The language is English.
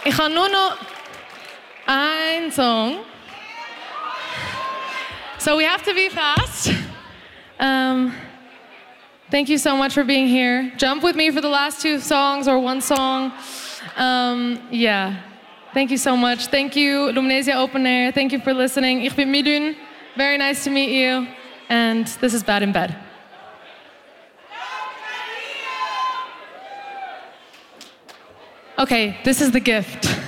Ich habe nur noch einen Song. So we have to be fast. Thank you so much for being here. Jump with me for the last 2 songs or 1 song. Yeah. Thank you so much. Thank you, Luminesia Open Air. Thank you for listening. Ich bin Milun. Very nice to meet you. And this is Bad in Bed. Okay, this is the gift.